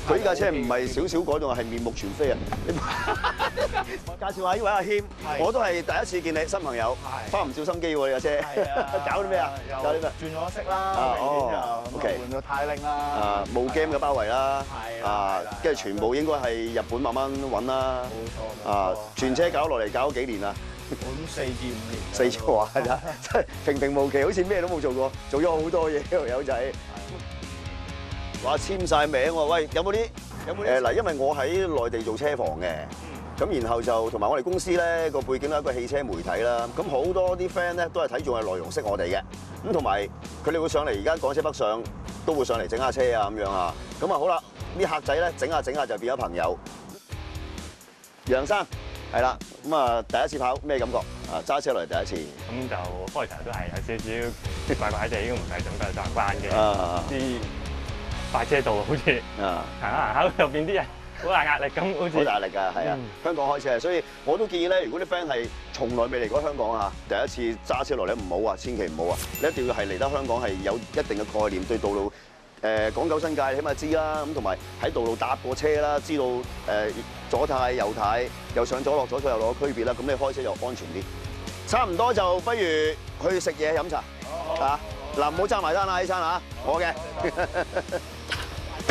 佢依架車唔係少少改動，係面目全非啊！介紹下呢位阿謙，我都係第一次見你新朋友，花唔少心機喎呢架車。搞啲咩啊？搞啲咩？ 轉咗色啦， OK， 換咗呔鈴啦， 冇 game 嘅包圍啦，跟住全部應該係日本慢慢揾啦。 冇錯。 全車搞落嚟搞咗幾年啊？ 咁4至5年。 4至話真係平平無奇，好似咩都冇做過，做咗好多嘢條友仔。話簽晒名喎，喂，有冇啲？嗱，因為我喺內地做車房嘅，咁然後就同埋我哋公司咧個背景係一個汽車媒體啦，咁好多啲 friend 咧都係睇住我哋內容識我哋嘅，咁同埋佢哋會上嚟而家港車北上都會上嚟整下車啊咁樣啊，咁啊好啦，啲客仔咧整下就變咗朋友。楊生係啦，咁啊第一次跑咩感覺？啊揸車落嚟第一次。 咁就開頭都係有少少怪怪地，都唔係咁嘅習慣嘅。啲快車道好似行下入邊啲人好大壓力咁，好似。好大壓力㗎，係啊！香港開車，所以我都建議咧，如果啲 friend 係從來未嚟過香港啊，第一次揸車落嚟唔好啊，千祈唔好啊！你一定要係嚟得香港係有一定嘅概念，對道路港九新界起碼知啦，咁同埋喺道路搭過車啦，知道左軚右軚，又上左落左右落嘅區別啦，咁你開車又安全啲。差唔多就不如去食嘢飲茶啊！嗱，唔好揸埋單啦，呢餐嚇，我嘅。